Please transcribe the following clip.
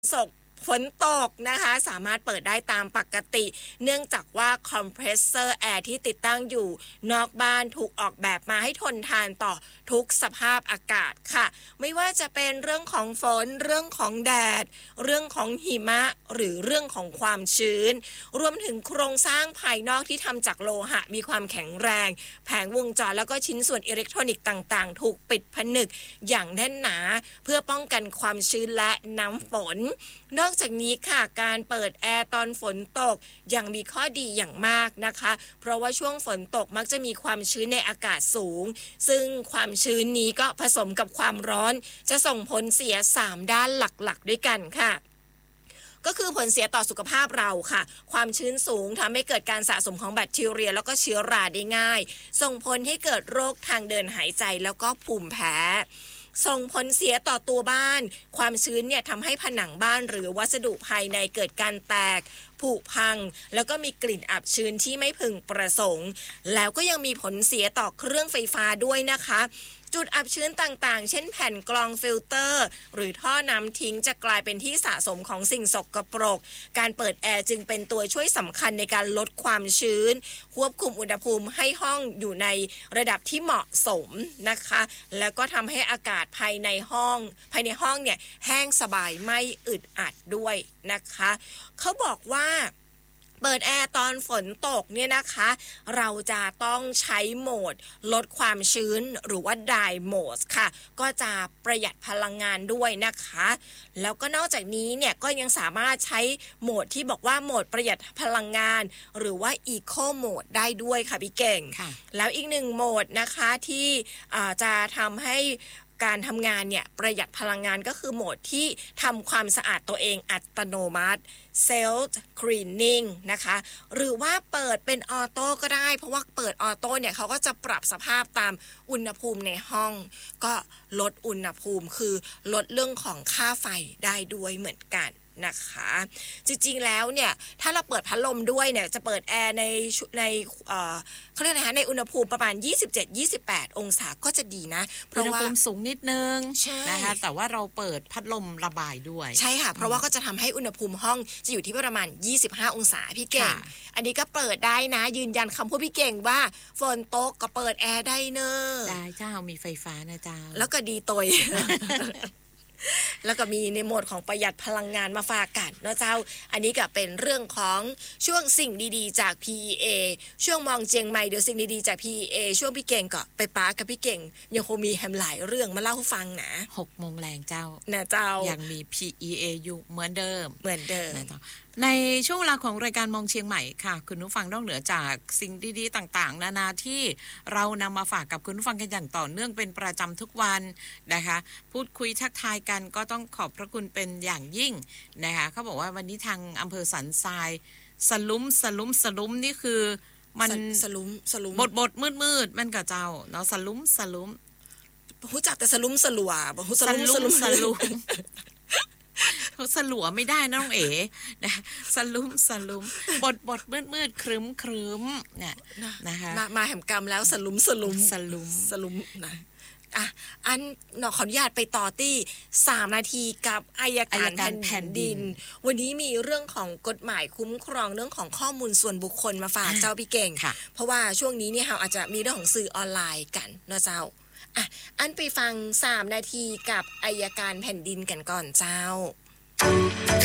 ฝนตกนะคะสามารถเปิดได้ตามปกติเนื่องจากว่าคอมเพรสเซอร์แอร์ที่ติดตั้งอยู่นอกบ้านถูกออกแบบมาให้ทนทานต่อทุกสภาพอากาศค่ะไม่ว่าจะเป็นเรื่องของฝนเรื่องของแดดเรื่องของหิมะหรือเรื่องของความชื้นรวมถึงโครงสร้างภายนอกที่ทำจากโลหะมีความแข็งแรงแผงวงจรแล้วก็ชิ้นส่วนอิเล็กทรอนิกส์ต่างๆถูกปิดผนึกอย่างแน่นหนาเพื่อป้องกันความชื้นและน้ำฝนนอกจากนี้ค่ะการเปิดแอร์ตอนฝนตกยังมีข้อดีอย่างมากนะคะเพราะว่าช่วงฝนตกมักจะมีความชื้นในอากาศสูงซึ่งความชื้นนี้ก็ผสมกับความร้อนจะส่งผลเสีย3ด้านหลักๆด้วยกันค่ะก็คือผลเสียต่อสุขภาพเราค่ะความชื้นสูงทำให้เกิดการสะสมของแบคทีเรียแล้วก็เชื้อราได้ง่ายส่งผลให้เกิดโรคทางเดินหายใจแล้วก็ภูมิแพ้ส่งผลเสียต่อตัวบ้านความชื้นเนี่ยทำให้ผนังบ้านหรือวัสดุภายในเกิดการแตกผุพังแล้วก็มีกลิ่นอับชื้นที่ไม่พึงประสงค์แล้วก็ยังมีผลเสียต่อเครื่องไฟฟ้าด้วยนะคะจุดอับชื้นต่างๆเช่นแผ่นกรองฟิลเตอร์หรือท่อน้ำทิ้งจะกลายเป็นที่สะสมของสิ่งสกปรกการเปิดแอร์จึงเป็นตัวช่วยสำคัญในการลดความชื้นควบคุมอุณหภูมิให้ห้องอยู่ในระดับที่เหมาะสมนะคะแล้วก็ทำให้อากาศภายในห้องเนี่ยแห้งสบายไม่อึดอัดด้วยนะคะเขาบอกว่าเปิดแอร์ตอนฝนตกเนี่ยนะคะเราจะต้องใช้โหมดลดความชื้นหรือว่า Dry Mode ค่ะก็จะประหยัดพลังงานด้วยนะคะแล้วก็นอกจากนี้เนี่ยก็ยังสามารถใช้โหมดที่บอกว่าโหมดประหยัดพลังงานหรือว่า Eco Mode ได้ด้วยค่ะพี่เก่งแล้วอีกหนึ่งโหมดนะคะที่จะทำให้การทำงานเนี่ยประหยัดพลังงานก็คือโหมดที่ทำความสะอาดตัวเองอัตโนมัติ Self Cleaning นะคะหรือว่าเปิดเป็นออโต้ก็ได้เพราะว่าเปิดออโต้เนี่ยเขาก็จะปรับสภาพตามอุณหภูมิในห้องก็ลดอุณหภูมิคือลดเรื่องของค่าไฟได้ด้วยเหมือนกันนะคะจริงๆแล้วเนี่ยถ้าเราเปิดพัดลมด้วยเนี่ยจะเปิดแอร์ในเขาเรียกอะไรคะในอุณหภูมิประมาณ 27-28 องศาก็จะดีนะเพราะว่าอุณหภูมิสูงนิดนึงนะคะแต่ว่าเราเปิดพัดลมระบายด้วยใช่ค่ะเพราะว่าก็จะทำให้อุณหภูมิห้องจะอยู่ที่ประมาณ25องศาพี่เก่งอันนี้ก็เปิดได้นะยืนยันคำพูดพี่เก่งว่าฝนตกก็เปิดแอร์ได้เนอะได้เจ้ามีไฟฟ้านะเจ้าแล้วก็ดีตย แล้วก็มีในโหมดของประหยัดพลังงานมาฝากกันเนาะเจ้าอันนี้ก็เป็นเรื่องของช่วงสิ่งดีๆจาก PEA ช่วงมองเจียงใหม่เดี๋ยวสิ่งดีๆจาก PEA ช่วงพี่เก่งก็ไปป้ากับพี่เก่งยังคงมีแฮมหลายเรื่องมาเล่าให้ฟังนะ 6 โมงแรงเจ้านะเจ้ายังมี PEA อยู่เหมือนเดิมนะเจ้าในช่วงเวลาของรายการมองเชียงใหม่ค่ะคุณผู้ฟังนอกเหนือจากสิ่งดีๆต่างๆนานาที่เรานำมาฝากกับคุณผู้ฟังกันอย่างต่อเนื่องเป็นประจำทุกวันนะคะพูดคุยทักทายกันก็ต้องขอบพระคุณเป็นอย่างยิ่งนะคะเขาบอกว่าวันนี้ทางอำเภอสันทรายสลุ้มนี่คือมันสลุ้มบทมืดมันกับเจ้าเนาะสลุ้มรู้จักแต่สลุ้มสลัวสลุ้มสลัวไม่ได้นะน้องเอ๋นะสลุ้มบทมืดครึ้มเนี่ยนะคะมาแห่งกรรมแล้วสลุ้มนะอันขออนุญาตไปต่อที่3นาทีกับอัยการแผ่นดินวันนี้มีเรื่องของกฎหมายคุ้มครองเรื่องของข้อมูลส่วนบุคคลมาฝากเจ้าพี่เก่งเพราะว่าช่วงนี้เนี่ยเราอาจจะมีเรื่องของสื่อออนไลน์กันเนาะเจ้าอันไปฟัง3นาทีกับอัยการแผ่นดินกันก่อนเจ้า